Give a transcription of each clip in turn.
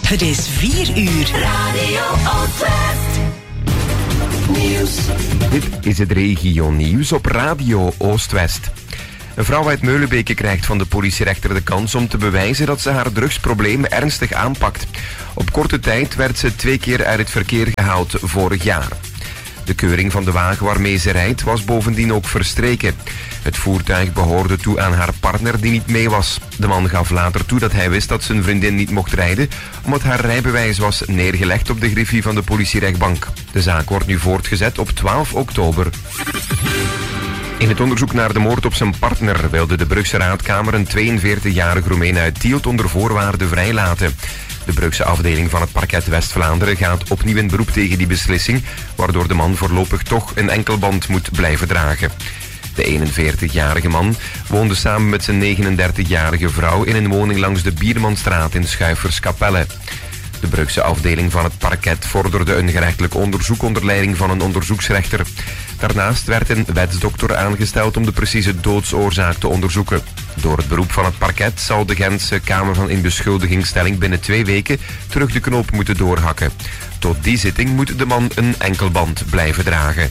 Het is 4 uur. Radio Oostwest. Nieuws. Dit is het regio-nieuws op Radio Oostwest. Een vrouw uit Meulenbeke krijgt van de politierechter de kans om te bewijzen dat ze haar drugsprobleem ernstig aanpakt. Op korte tijd werd ze 2 keer uit het verkeer gehaald vorig jaar. De keuring van de wagen waarmee ze rijdt was bovendien ook verstreken. Het voertuig behoorde toe aan haar partner die niet mee was. De man gaf later toe dat hij wist dat zijn vriendin niet mocht rijden, omdat haar rijbewijs was neergelegd op de griffie van de politierechtbank. De zaak wordt nu voortgezet op 12 oktober. In het onderzoek naar de moord op zijn partner wilde de Brugse Raadkamer een 42-jarige Roemeen uit Tielt onder voorwaarden vrijlaten. De Brugse afdeling van het parket West-Vlaanderen gaat opnieuw in beroep tegen die beslissing, waardoor de man voorlopig toch een enkelband moet blijven dragen. De 41-jarige man woonde samen met zijn 39-jarige vrouw in een woning langs de Biermanstraat in Schuiferskapelle. De Brugse afdeling van het parket vorderde een gerechtelijk onderzoek onder leiding van een onderzoeksrechter. Daarnaast werd een wetsdokter aangesteld om de precieze doodsoorzaak te onderzoeken. Door het beroep van het parket zal de Gentse Kamer van Inbeschuldigingsstelling binnen 2 weken terug de knoop moeten doorhakken. Tot die zitting moet de man een enkelband blijven dragen.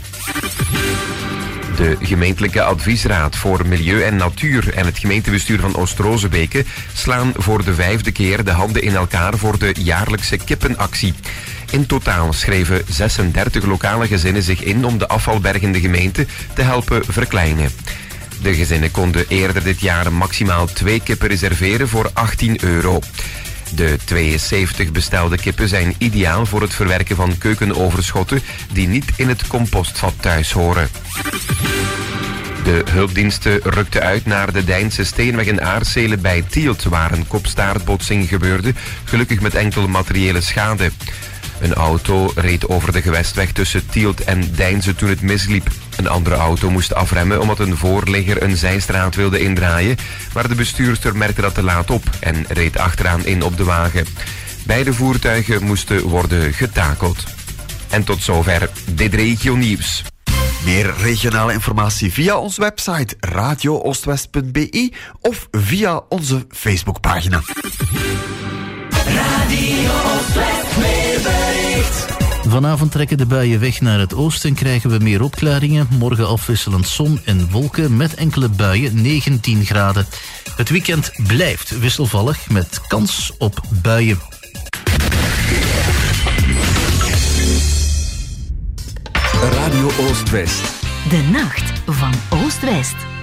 De gemeentelijke adviesraad voor Milieu en Natuur en het gemeentebestuur van Oost-Rozebeke slaan voor de 5e keer de handen in elkaar voor de jaarlijkse kippenactie. In totaal schreven 36 lokale gezinnen zich in om de afvalbergende gemeente te helpen verkleinen. De gezinnen konden eerder dit jaar maximaal 2 kippen reserveren voor €18. De 72 bestelde kippen zijn ideaal voor het verwerken van keukenoverschotten die niet in het compostvat thuis horen. De hulpdiensten rukten uit naar de Deinse Steenweg in Aarsele bij Tielt, waar een kop-staartbotsing gebeurde, gelukkig met enkel materiële schade. Een auto reed over de gewestweg tussen Tielt en Deinze toen het misliep. Een andere auto moest afremmen omdat een voorligger een zijstraat wilde indraaien, maar de bestuurster merkte dat te laat op en reed achteraan in op de wagen. Beide voertuigen moesten worden getakeld. En tot zover dit regio-nieuws. Meer regionale informatie via onze website radiooostwest.be of via onze Facebookpagina. Radio Oostwest weerbericht. Vanavond trekken de buien weg naar het oosten en krijgen we meer opklaringen. Morgen afwisselend zon en wolken met enkele buien, 19 graden. Het weekend blijft wisselvallig met kans op buien. Radio Oostwest. De nacht van Oost-West.